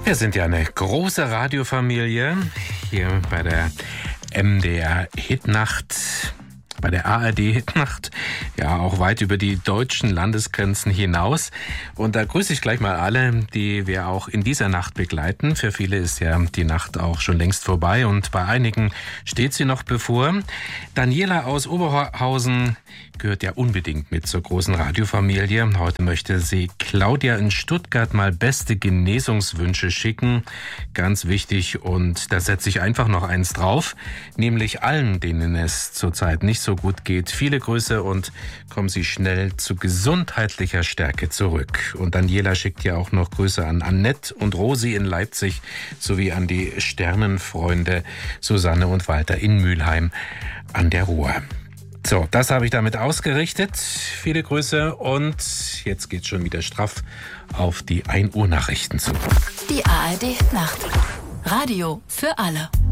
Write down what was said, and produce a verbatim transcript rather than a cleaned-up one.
Wir sind ja eine große Radiofamilie hier bei der M D R Hitnacht, bei der A R D Hitnacht, ja auch weit über die deutschen Landesgrenzen hinaus. Und da grüße ich gleich mal alle, die wir auch in dieser Nacht begleiten. Für viele ist ja die Nacht auch schon längst vorbei und bei einigen steht sie noch bevor. Daniela aus Oberhausen gehört ja unbedingt mit zur großen Radiofamilie. Heute möchte sie Claudia in Stuttgart mal beste Genesungswünsche schicken. Ganz wichtig, und da setze ich einfach noch eins drauf, nämlich allen, denen es zurzeit nicht so gut geht, viele Grüße und kommen Sie schnell zu gesundheitlicher Stärke zurück. Und Daniela schickt ja auch noch Grüße an Annette und Rosi in Leipzig sowie an die Sternenfreunde Susanne und Walter in Mülheim an der Ruhr. So, das habe ich damit ausgerichtet. Viele Grüße und jetzt geht's schon wieder straff auf die ein Uhr Nachrichten zu. Die A R D Nacht. Radio für alle.